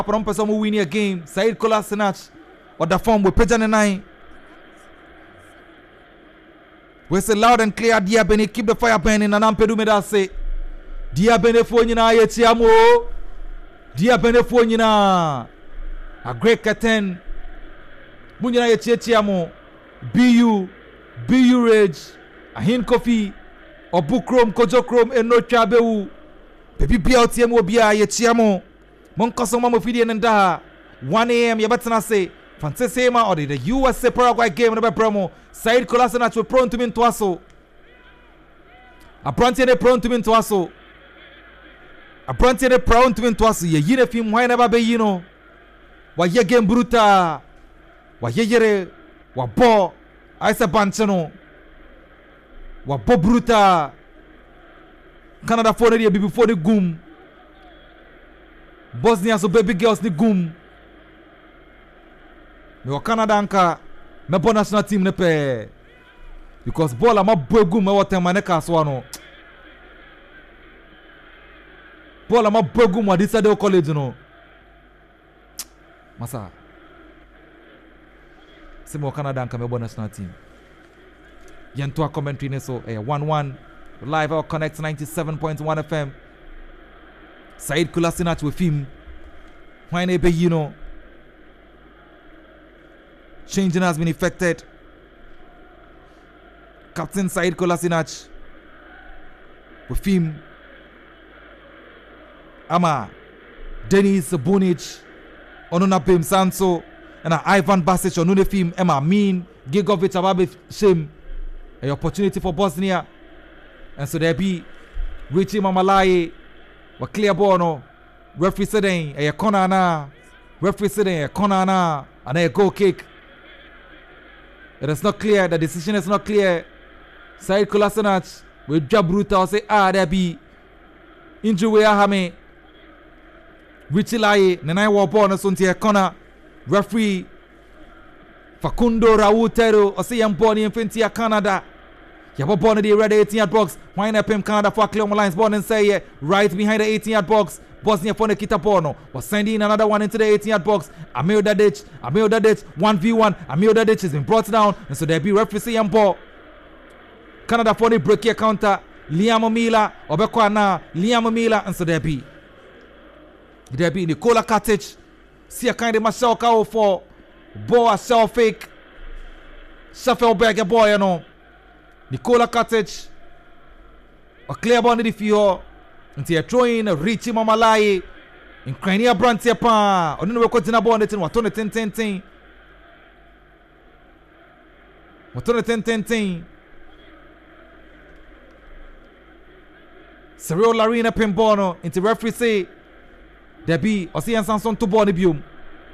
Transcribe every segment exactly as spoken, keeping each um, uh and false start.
from person who win a game. Said Kolasinac or the form with Pejan and I. We say loud and clear, Diabene, keep the fire burning, and I'm Pedumeda say, Diabene Fonina, Yetiamo, Diabene Fonina, a great curtain, Munina Yetiamo, B U, B U Rage, a Hin Coffee, or Bookroom, Kojokrom, and no Chabeu, Baby Bialtiamo Bia Yetiamo, Monkosoma Fidi and Daha, one a m. Yabatana say, Francesema or the U S A Paraguay game number promo. Said Kolasinac were prone to mean to us. A branty prone to mean to us. A branty prone to mean to us. Ye yine film why never be you know. Wa ye game bruta. Wa ye yere. Wa bo. I say banchano. Wa bo bruta. Canada for the before the goom. Bosnia so baby girls the goom. Me wa Canada anka me bon national team ne pe because ball ama bogu me wote mane ka so no ball ama bogu mo this day college no masa se me wa Canada anka me bon national team yento a commentary ne so eh one one live or connect ninety-seven point one F M. Said Kolasinac with him when e be you know changing has been effected. Captain Said Kolasinac with him. Ama Denis Bunic, Onuna Pim Sanso, and Ivan Basic, Onune Fim, Emma Mean, Gigovic, Ababe Shim. An opportunity for Bosnia. And so there be Richie Mamalaye, wa clear bono, referee sitting, a corner na, referee sitting, a corner na, and a goal kick. It is not clear. The decision is not clear. Said Kolasinac with Jabruta say ah there be injury where hame. Richie Laye Nenai Wabona Suntia corner. Referee Facundo Rautero or say Yamboni Infintia Canada. Yababona the red eighteen yard box. Wine up him Canada for Clear Lines born and say right behind the eighteen yard box. Bosnia for Nikitapono was sending another one into the eighteen yard box. Amir Dadic, Amir Dadic, one v one. Amir Dadic has been brought down, and so there be referee and ball. Canada for the break here counter. Liam Mila, Obekwana, Liam Mila, and so there be. There be Nicola Katic. See a kind of Marcel Kao for ball, self fake. Schaffelberger boy, you know. Nicola Katic. A clear ball in the field. Until you're throwing Richie Mamalaye in Crimea Brantia Pa. I don't know what you're going to do. What on the ten ten ten? What on the ten ten ten? Cyril Larina Pembono into referee say there be Ocean Samson to Bonibium.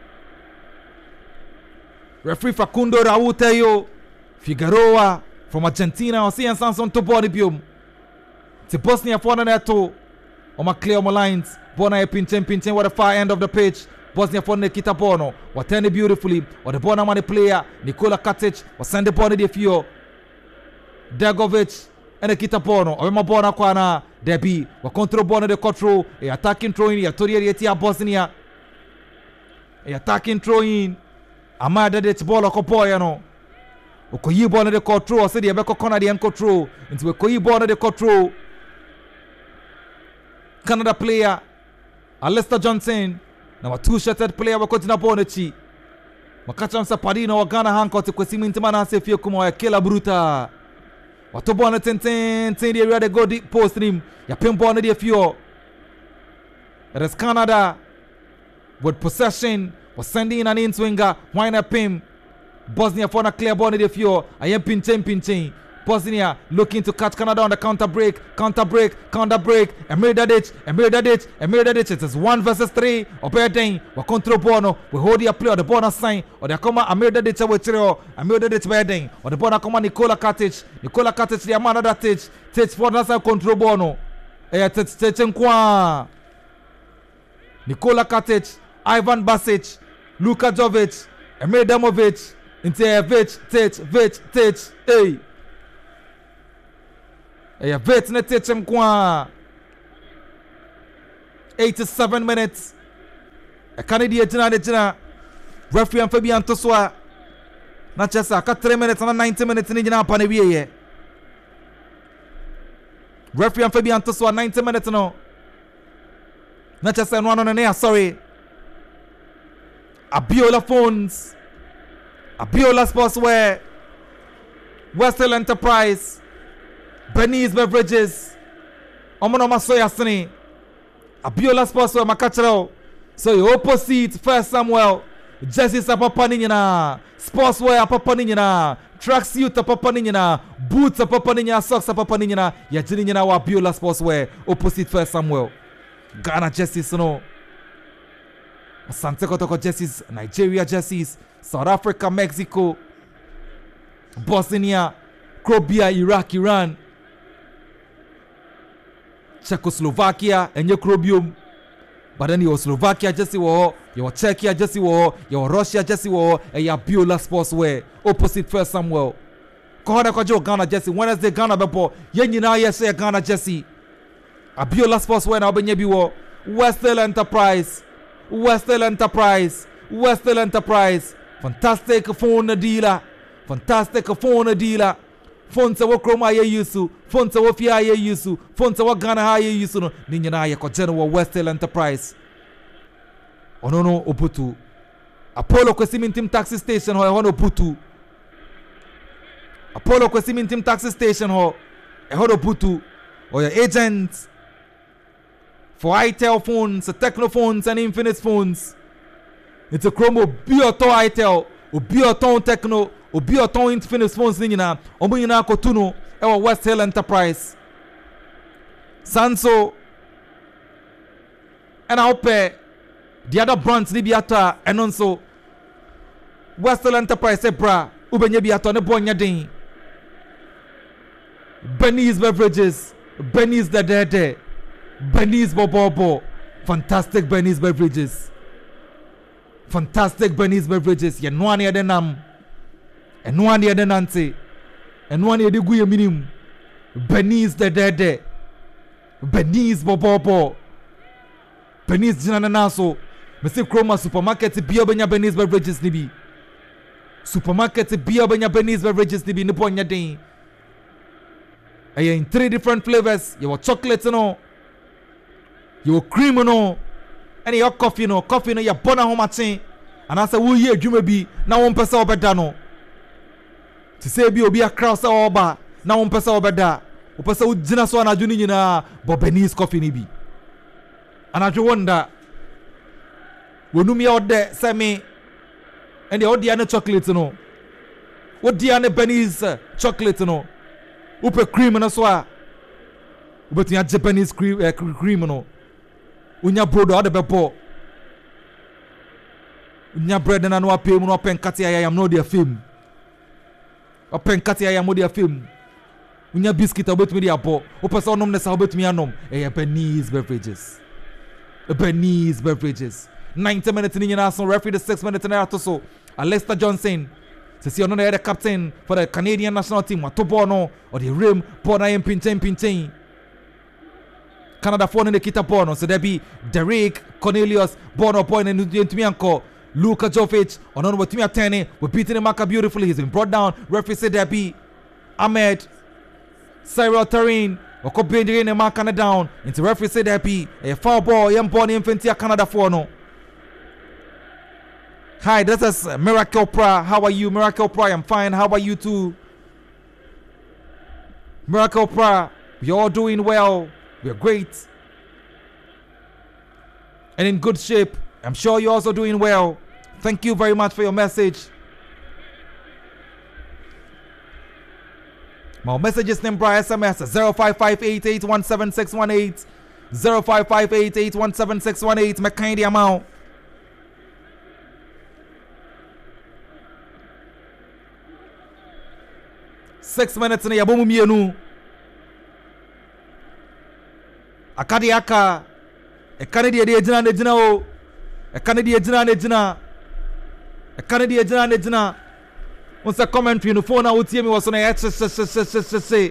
Referee Facundo Rauteo Figueroa from Argentina. Ocean Samson to Bonibium. To Bosnia for Neto. Oma clear my lines. Bona pinchen pinchen what the far end of the pitch. Bosnia for Nikita Bono. What turn it beautifully. Or the Bona money player. Nikola Katic. Was send the Bona de Fio. Dagovic. And Nikita Bono. Or my Bona Kwana. There be. What control Bona de control. A attacking throw in. A Toria Yetia Bosnia. A attacking throw in. Amada de Bola Kopoyano. Okoyi Bona de control. Said the Abeko Canadian control. Into a Koyi Bona de control. Canada player Alistair Johnson na two-shotted player wakoti na bonechi makacha msapadino wa Ghana hankoti kwesi mintimana sefio kuma ya kila bruta watu bone tenten ten the area they go deep post him ya pembone the fio. It is Canada with possession was sending in an in-swinger wine up him. Bosnia for a clear bone the fio. I am pinchen pinchen. Bosnia looking to catch Canada on the counter break, counter break, counter break. Emir Dadic, Emir Dadic, Emir Dadic. It is one versus three. Operating, we control Bono. We hold the play or the bonus sign. Or the come Emir Dadic with Trio, Emir Dadic bedding. Or the Bono come Nikola Katic, Nikola Katic, the man that Tic, Tic for the control Bono. Eh, Tic, Tic, Nkwa. Nikola Katic, Ivan Basic, Luka Jovic, Emir Damovic, Intevic, Tic, Vic, Tic, hey. Eya vet ne techem kwa eighty-seven minutes A Canadian Jina de Jina. Referee and Fabian Toswa. Not just a cut three minutes and ninety minutes in Jina Panavia. Referee and Fabian Toswa ninety minutes no. Not just one on an air, sorry. Abiola Phones. Abiola Sportswear. Western Enterprise. Benny's Beverages. Omonoma Soya Sini. Abiola Sportswear Makachero. So you opposite First Samuel. Jerseys apapa ninyina. Sportswear apapa ninyina. Tracksuit apapa ninyina. Boots apapa ninyina. Socks apapa ninyina. Ya jini ninyina wa Abiola Sportswear. Opposite First Samuel. Ghana jerseys no. Asante Kotoko jerseys. Nigeria jerseys. South Africa, Mexico. Bosnia. Croatia, Iraq, Iran. Czechoslovakia and Crobium. But then you Slovakia jersey war, your Czechia jersey war, your Russia jersey war, and your Abiola Sportswear opposite First Samuel. Kohana Kojo Ghana jersey. Wednesday Ghana Bebo. Yenina yes Ghana jersey. Abiola Sportswear na Obenyebi war. Western Enterprise. Western Enterprise. Western Enterprise. Fantastic phone dealer. Fantastic phone dealer. Fonse wo kroma ye yusu, fonse wo fia ye yusu, fonse wo Ghana ha ye yusu no ninyina ye ko general Western Enterprise. Ono no oputu. Apollo Kwesimintim taxi station ho e ho no oputu. Apollo Kwesimintim taxi station ho e ho no oputu. Or your agents for itel phones, Techno phones and Infinix phones. It's a chromo bioto itel, o bioton Techno. Obi oton Infinix phones ni nyina omo nyina akotuno e wo West Hill Enterprise Sanso and I hope the other brands ni biata and also West Hill Enterprise e bra ubenye biata ne bonya den Benny's Beverages Benny's the Dede Benny's Bobobo fantastic Benny's Beverages fantastic Benny's Beverages ye no ane denam and one year the Nancy, and one year the Guya Minim, Benny's the Dede, Benny's Bobobo, Benny's Jananaso, Mister Chroma Supermarket, Biobanya Benny's Beverages Nibi, Supermarket, Biobanya Benny's Beverages Nibi, Niponya Day. And you're in three different flavors. You were chocolate, you know, you were cream, you know, and your coffee, you know, coffee, you know, you're born at home at and I said, who here, you may be now one person over dano. To say be obi a cross oba na one person obeda o person ujina so anaju ni nyina but Benny's coffee ni bi anaju wonder wonu me ode say me and the ode an chocolate no what the an Benny's uh, chocolate no upe cream no so a ubetia Japanese cream uh, cream no unya brodo ade bebo unya bread na no apem no pen kati ayam no dey film open kati ya modia film unya biscuit obet me dia bo o person nom ne sa obet me anom e Benny's Beverages Benny's Beverages ninety minutes in nyina so referee the six minutes na to so Alistair Johnson se si ono na the captain for the Canadian national team to ball no or the rim ball na pinchen pinchen Canada phone in the kita ball no so there be Derek Cornelius ball no point and ntumi anko Luka Jovic, on on what Timmy Atene, we're beating him Maka beautifully. He's been brought down. Referee said there be Ahmed Cyril Tarine, or Kobenji in the mark Canada down. Into referee said there be a foul ball, young born infantia Canada for no. Hi, this is Miracle Pra. How are you, Miracle Pra? I'm fine. How are you too? Miracle Pra, we're all doing well. We're great. And in good shape. I'm sure you're also doing well. Thank you very much for your message. My messages number S M S zero five five eight eight one seven six one eight zero five five eight eight one seven six one eight. My kind amount. Six minutes in the Yabomu Mienu. Akadiaka. A Canadian de Jina de Jina. A Canadian Jina de Jina. A Canadian Jina de Jina. Once a commentary no phone out here me was on a say.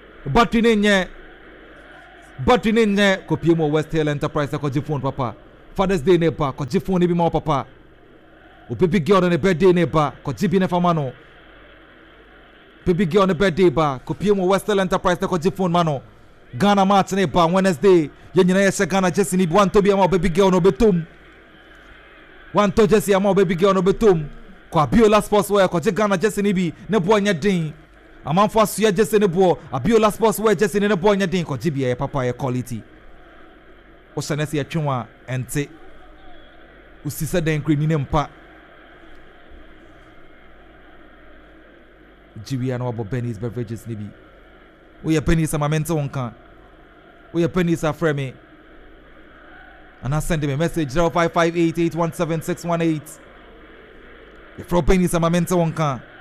Battery in ye. Battery in ye. Copy more West Hill Enterprise. I call phone papa. Father's Day neba kɔgye phone ne bi ma wo papa o baby girl on the birthday neba kɔgye bi ne fa ma no baby girl on the birthday ba kɔpie mu Western Enterprise ne kɔgye phone ma no Ghana match neba Wednesday ye nyina ye se Ghana Jesse ni bi wan to bi ama baby girl no betom wan to Jesse ama baby girl no betom kɔ Abiola Sports Wear kɔgye Ghana Jesse ni bi ne boy nya den amanfo asoya Jesse ne boy Abiola Sports Wear Jesse ne boy nya den kɔgye bi ye papa ye quality o sene se atwenwa ente usisa den kreni ne mpa Jiwia no abo Benny's beverages ni bi o ye Benny's amamente wonka o ye Benny's afre me and I send him a message zero five five eight eight one seven six one eight. If Benny's amamente wonka